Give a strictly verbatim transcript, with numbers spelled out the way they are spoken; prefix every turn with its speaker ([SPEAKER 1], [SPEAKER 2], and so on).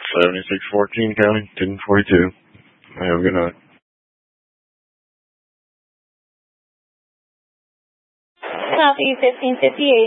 [SPEAKER 1] seventy-six fourteen County, ten forty-two. Have a good night.
[SPEAKER 2] Southeast fifteen fifty-eight.